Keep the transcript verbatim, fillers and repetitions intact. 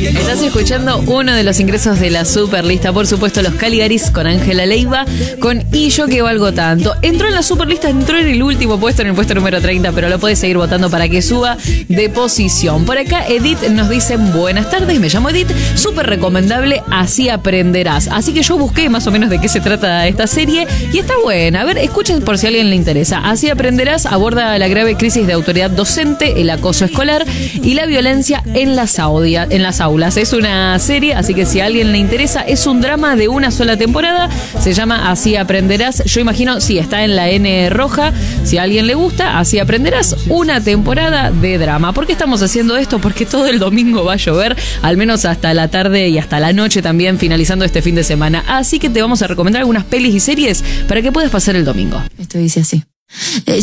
Estás escuchando uno de los ingresos de la Superlista, por supuesto, los Caligaris con Ángela Leiva, con Y yo que valgo tanto. Entró en la Superlista, entró en el último puesto, en el puesto número treinta, pero lo puedes seguir votando para que suba de posición. Por acá Edith nos dice, buenas tardes, me llamo Edith, súper recomendable, así aprenderás. Así que yo busqué más o menos de qué se trata esta serie y está buena. A ver, escuchen por si a alguien le interesa. Así aprenderás aborda la grave crisis de autoridad docente, el acoso escolar y la violencia en las, audia, en las aulas. Es una serie, así que si a alguien le interesa, es un drama de una sola temporada, se llama Así aprenderás. Yo imagino, sí, está en la N roja, si a alguien le gusta, Así aprenderás, una temporada de drama. ¿Por qué estamos haciendo esto? Porque todo el domingo va a llover, al menos hasta la tarde y hasta la noche también, finalizando este fin de semana. Así que te vamos a recomendar algunas pelis y series para que puedas pasar el domingo. Esto dice así.